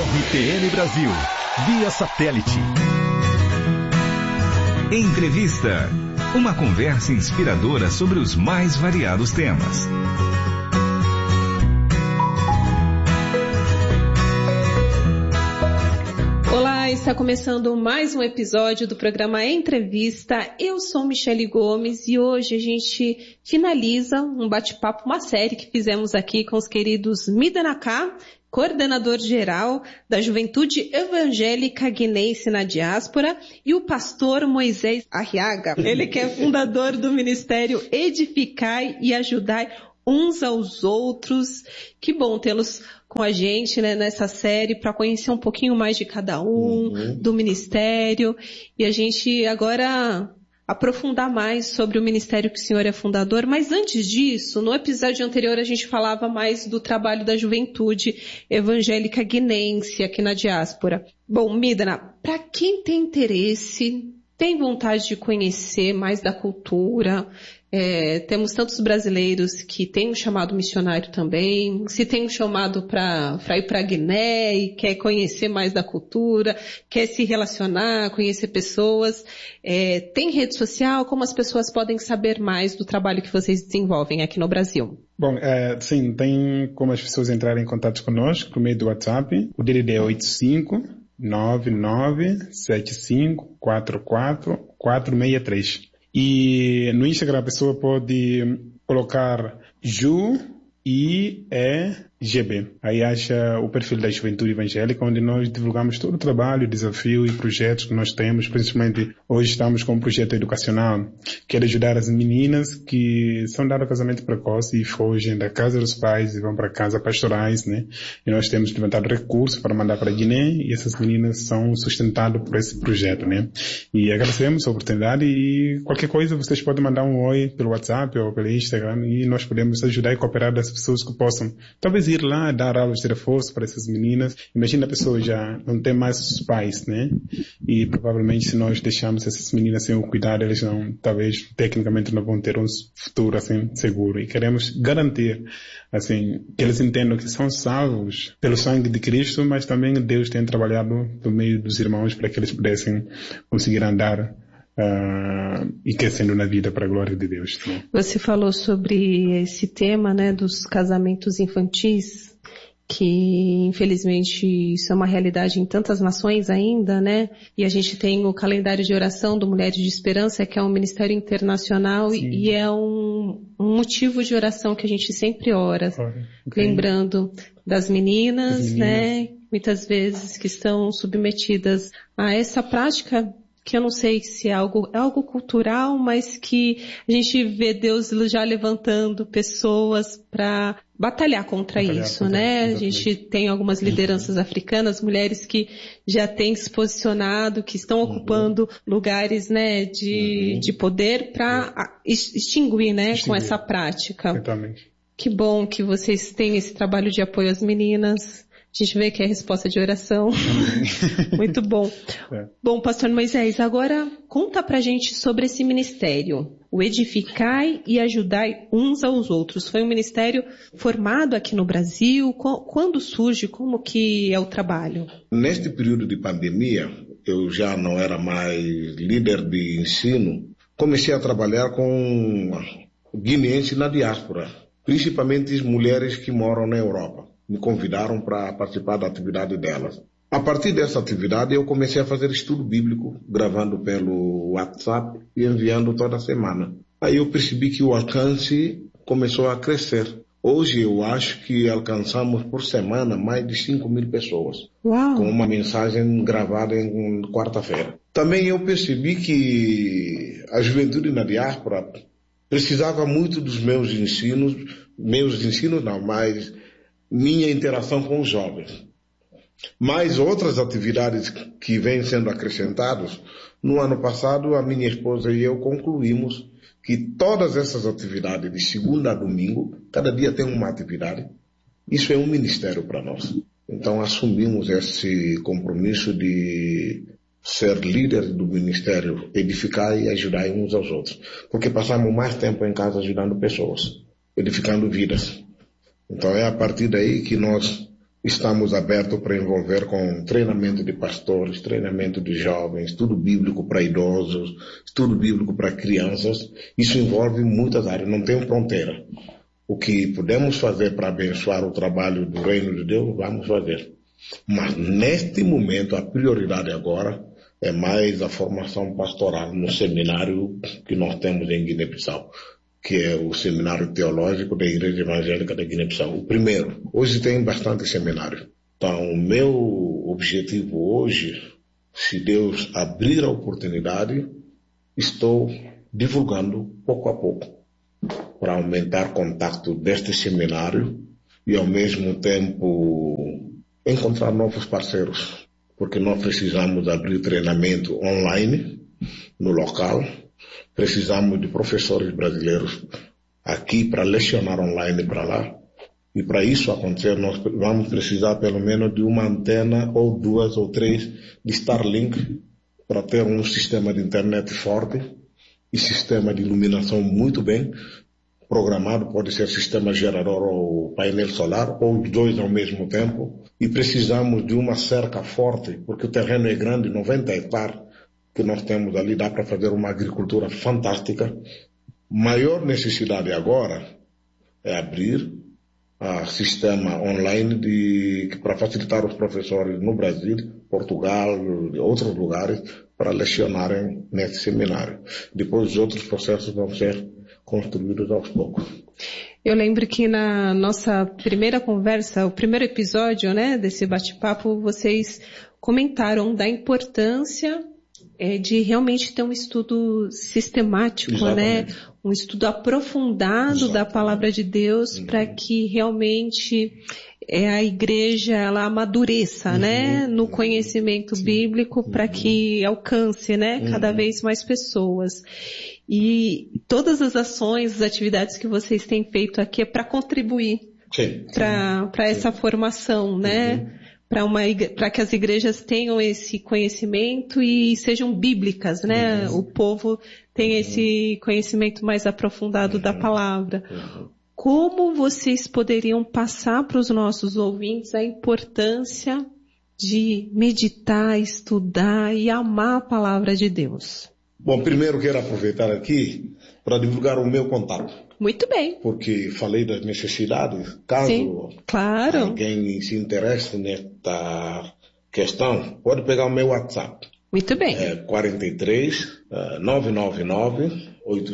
RTN Brasil, via satélite. Entrevista. Uma conversa inspiradora sobre os mais variados temas. Olá, está começando mais um episódio do programa Entrevista. Eu sou Michele Gomes e hoje a gente finaliza um bate-papo, uma série que fizemos aqui com os queridos Midanaká, coordenador-geral da Juventude Evangélica Guinense na Diáspora, e o pastor Moisés Arriaga, ele que é fundador do Ministério Edificai e Ajudai uns aos outros. Que bom tê-los com a gente, né, nessa série, para conhecer um pouquinho mais de cada um, do ministério, e a gente agora aprofundar mais sobre o ministério que o senhor é fundador. Mas antes disso, no episódio anterior a gente falava mais do trabalho da Juventude Evangélica Guinense aqui na diáspora. Bom, Midana, para quem tem interesse, tem vontade de conhecer mais da cultura, temos tantos brasileiros que têm um chamado missionário também, se tem um chamado para ir para a Guiné e quer conhecer mais da cultura, quer se relacionar, conhecer pessoas, tem rede social, como as pessoas podem saber mais do trabalho que vocês desenvolvem aqui no Brasil? Bom, sim, tem como as pessoas entrarem em contato conosco por meio do WhatsApp. O DDD é 85-99-75-44-463. E no Instagram a pessoa pode colocar JuIEGB. Aí acha o perfil da Juventude Evangélica, onde nós divulgamos todo o trabalho, desafio e projetos que nós temos. Principalmente hoje estamos com um projeto educacional que é ajudar as meninas que são dadas a casamento precoce e fogem da casa dos pais e vão para casa pastorais, né? E nós temos levantado recursos para mandar para a Guiné e essas meninas são sustentadas por esse projeto, né? E agradecemos a oportunidade e qualquer coisa vocês podem mandar um oi pelo WhatsApp ou pelo Instagram e nós podemos ajudar e cooperar das pessoas que possam talvez ir lá, dar aulas de reforço para essas meninas. Imagina a pessoa já não tem mais os pais, né? E provavelmente se nós deixarmos essas meninas sem o cuidado, elas não, talvez, tecnicamente não vão ter um futuro, assim, seguro. E queremos garantir, assim, que eles entendam que são salvos pelo sangue de Cristo, mas também Deus tem trabalhado por meio dos irmãos para que eles pudessem conseguir andar e crescendo na vida para a glória de Deus. Né? Você falou sobre esse tema, né, dos casamentos infantis, que infelizmente isso é uma realidade em tantas nações ainda, né? E a gente tem o calendário de oração do Mulheres de Esperança, que é um ministério internacional e é um motivo de oração que a gente sempre ora, lembrando das meninas, né? Muitas vezes que estão submetidas a essa prática, que eu não sei se é algo cultural, mas que a gente vê Deus já levantando pessoas para batalhar contra isso, né? A gente tem algumas lideranças africanas, mulheres que já têm se posicionado, que estão ocupando lugares, né, de poder para extinguir, né, com essa prática. Exatamente. Que bom que vocês têm esse trabalho de apoio às meninas. A gente vê que é resposta de oração. Muito bom. Bom, pastor Moisés, agora conta pra gente sobre esse ministério. O Edificai e Ajudai uns aos outros. Foi um ministério formado aqui no Brasil. Quando surge? Como que é o trabalho? Neste período de pandemia, eu já não era mais líder de ensino. Comecei a trabalhar com guineenses na diáspora, principalmente as mulheres que moram na Europa. Me convidaram para participar da atividade delas. A partir dessa atividade, eu comecei a fazer estudo bíblico, gravando pelo WhatsApp e enviando toda semana. Aí eu percebi que o alcance começou a crescer. Hoje eu acho que alcançamos por semana mais de 5.000 pessoas. Uau. Com uma mensagem gravada em quarta-feira. Também eu percebi que a juventude na diáspora precisava muito dos meus ensinos não, mas minha interação com os jovens. Mais outras atividades que vêm sendo acrescentadas. No ano passado, a minha esposa e eu concluímos que todas essas atividades, de segunda a domingo, cada dia tem uma atividade. Isso é um ministério para nós. Então, assumimos esse compromisso de ser líder do ministério, edificar e ajudar uns aos outros. Porque passamos mais tempo em casa ajudando pessoas, edificando vidas. Então é a partir daí que nós estamos abertos para envolver com treinamento de pastores, treinamento de jovens, estudo bíblico para idosos, estudo bíblico para crianças. Isso envolve muitas áreas, não tem fronteira. O que podemos fazer para abençoar o trabalho do reino de Deus, vamos fazer. Mas neste momento, a prioridade agora é mais a formação pastoral no seminário que nós temos em Guiné-Bissau, que é o Seminário Teológico da Igreja Evangélica da Guiné-Bissau. O primeiro. Hoje tem bastante seminário. Então, o meu objetivo hoje, se Deus abrir a oportunidade, estou divulgando pouco a pouco para aumentar contato deste seminário e, ao mesmo tempo, encontrar novos parceiros, porque nós precisamos abrir treinamento online no local. Precisamos de professores brasileiros aqui para lecionar online para lá. E para isso acontecer, nós vamos precisar pelo menos de uma antena ou 2 ou 3 de Starlink para ter um sistema de internet forte e sistema de iluminação muito bem programado. Pode ser sistema gerador ou painel solar, ou os dois ao mesmo tempo. E precisamos de uma cerca forte, porque o terreno é grande, 90 hectares. Que nós temos ali, dá para fazer uma agricultura fantástica. Maior necessidade agora é abrir a sistema online para facilitar os professores no Brasil, Portugal e outros lugares para lecionarem nesse seminário. Depois os outros processos vão ser construídos aos poucos. Eu lembro que na nossa primeira conversa, o primeiro episódio, né, desse bate-papo, vocês comentaram da importância de realmente ter um estudo sistemático, exatamente, né? Um estudo aprofundado, exatamente, da palavra de Deus, para que realmente a igreja ela amadureça, né? No conhecimento bíblico, para que alcance, né? Cada vez mais pessoas. E todas as ações, as atividades que vocês têm feito aqui é para contribuir para essa formação, né? Para que as igrejas tenham esse conhecimento e sejam bíblicas, né? O povo tem esse conhecimento mais aprofundado da palavra. Como vocês poderiam passar para os nossos ouvintes a importância de meditar, estudar e amar a palavra de Deus? Bom, primeiro quero aproveitar aqui para divulgar o meu contato. Muito bem. Porque falei das necessidades. Caso claro, alguém se interesse nesta questão, pode pegar o meu WhatsApp. Muito bem. 43 999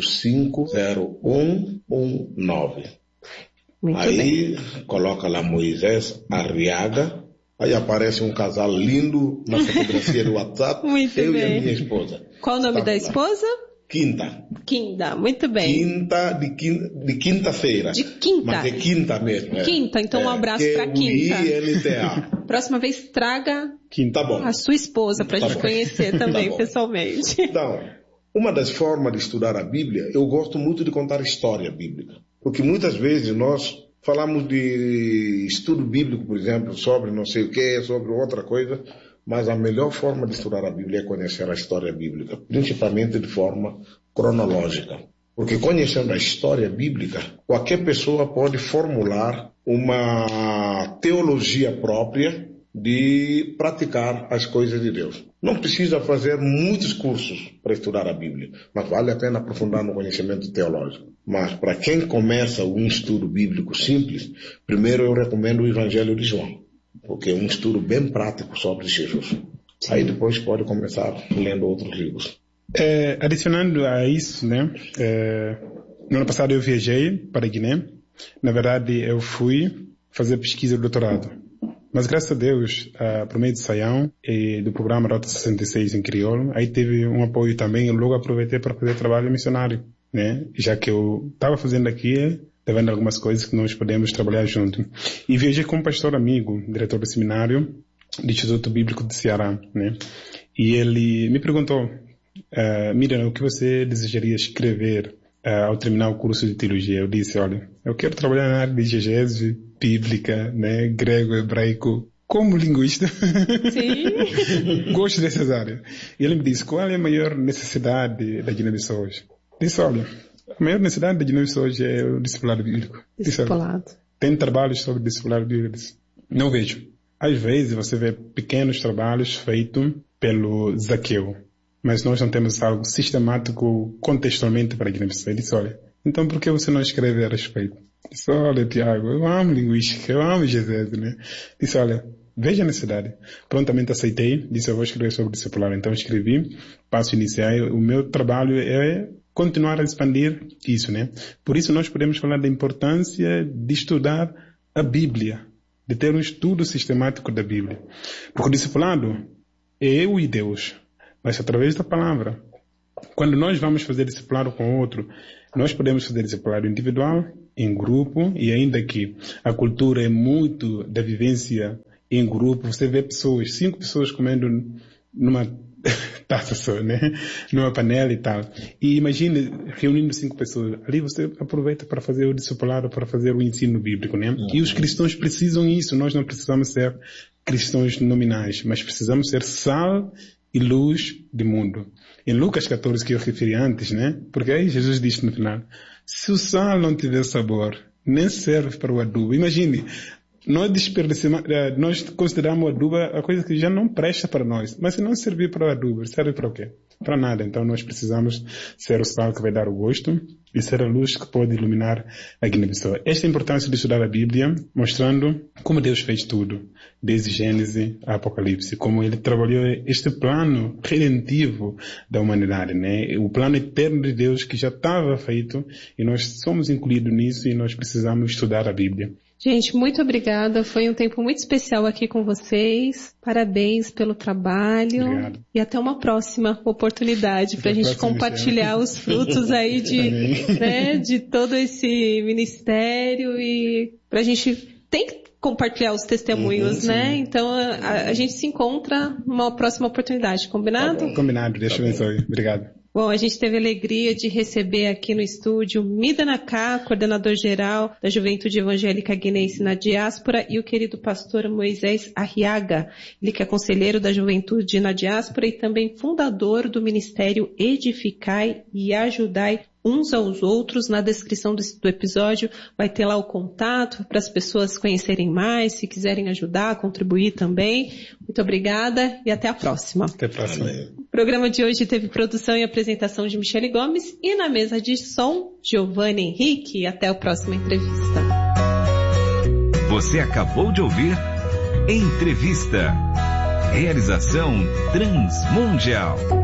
850119. Muito aí bem. Coloca lá Moisés Arriaga. Aí aparece um casal lindo na fotografia do WhatsApp. Muito eu bem. e a minha esposa. Qual o nome da esposa? Quinta, muito bem. De quinta-feira. De quinta. Mas é quinta mesmo. Quinta, então um abraço para Quinta. Quinta. Próxima vez traga Tá bom. a sua esposa para a gente conhecer também pessoalmente. Então, uma das formas de estudar a Bíblia, eu gosto muito de contar história bíblica. Porque muitas vezes nós falamos de estudo bíblico, por exemplo, sobre não sei o que, sobre outra coisa. Mas a melhor forma de estudar a Bíblia é conhecer a história bíblica, principalmente de forma cronológica. Porque conhecendo a história bíblica, qualquer pessoa pode formular uma teologia própria de praticar as coisas de Deus. Não precisa fazer muitos cursos para estudar a Bíblia, mas vale a pena aprofundar no conhecimento teológico. Mas para quem começa um estudo bíblico simples, primeiro eu recomendo o Evangelho de João. Porque é um estudo bem prático sobre Jesus. Sim. Aí depois pode começar lendo outros livros. Adicionando a isso, né? No ano passado eu viajei para a Guiné. Na verdade, eu fui fazer pesquisa de doutorado. Mas graças a Deus, por meio de Saião e do programa Rota 66 em crioulo, aí teve um apoio também. Eu logo aproveitei para fazer trabalho missionário, né? Já que eu estava fazendo aqui... Tá vendo algumas coisas que nós podemos trabalhar junto. E viajei com um pastor amigo, diretor do seminário do Instituto Bíblico de Ceará, né? E ele me perguntou, Miriam, o que você desejaria escrever ao terminar o curso de teologia? Eu disse, olha, eu quero trabalhar na área de exegese bíblica, né? Grego, hebraico, como linguista. Sim. Gosto dessas áreas. E ele me disse, qual é a maior necessidade da Guiné-Bissau hoje? Disse, olha, a maior necessidade de nós hoje é o discipulado bíblico. Discipulado. Tem trabalhos sobre discipulado bíblico. Não vejo. Às vezes você vê pequenos trabalhos feitos pelo Zaqueu, mas nós não temos algo sistemático contextualmente para a Guiné-Bissau. Ele disse, olha, então por que você não escreve a respeito? Disse, olha, Tiago, eu amo linguística, eu amo Jesus, né? Disse, olha, veja a necessidade. Prontamente aceitei, disse, eu vou escrever sobre discipular. Então escrevi, passo inicial. O meu trabalho é continuar a expandir isso, né? Por isso nós podemos falar da importância de estudar a Bíblia, de ter um estudo sistemático da Bíblia. Porque o discipulado é eu e Deus, mas através da palavra. Quando nós vamos fazer discipulado com outro, nós podemos fazer discipulado individual, em grupo, e ainda que a cultura é muito da vivência em grupo, você vê pessoas, 5 pessoas comendo numa taça só, né? Numa panela e tal. E imagine reunindo 5 pessoas. Ali você aproveita para fazer o discipulado, para fazer o ensino bíblico, né? E os cristãos precisam isso. Nós não precisamos ser cristãos nominais, mas precisamos ser sal e luz do mundo. Em Lucas 14, que eu referi antes, né? Porque aí Jesus disse no final, se o sal não tiver sabor, nem serve para o adubo. Imagine, nós consideramos o adubo a coisa que já não presta para nós. Mas se não servir para o adubo, serve para o quê? Para nada. Então nós precisamos ser o sal que vai dar o gosto e ser a luz que pode iluminar a Guiné-Bissau. Esta é a importância de estudar a Bíblia, mostrando como Deus fez tudo, desde Gênesis a Apocalipse, como Ele trabalhou este plano redentivo da humanidade, né? O plano eterno de Deus que já estava feito e nós somos incluídos nisso e nós precisamos estudar a Bíblia. Gente, muito obrigada. Foi um tempo muito especial aqui com vocês. Parabéns pelo trabalho. Obrigado. E até uma próxima oportunidade para a gente compartilhar os frutos aí de todo esse ministério e para a gente tem que compartilhar os testemunhos, né? Então a gente se encontra numa próxima oportunidade. Combinado? Combinado. Deixa eu abençoe. Obrigado. Bom, a gente teve a alegria de receber aqui no estúdio Mida Naká, coordenador-geral da Juventude Evangélica Guinense na Diáspora, e o querido pastor Moisés Arriaga, ele que é conselheiro da Juventude na Diáspora e também fundador do Ministério Edificai e Ajudai uns aos outros. Na descrição do episódio vai ter lá o contato para as pessoas conhecerem mais, se quiserem ajudar, contribuir também. Muito obrigada e até a próxima. Até a próxima. O programa de hoje teve produção e apresentação de Michele Gomes e na mesa de som, Giovanni Henrique. Até a próxima entrevista. Você acabou de ouvir Entrevista. Realização Transmundial.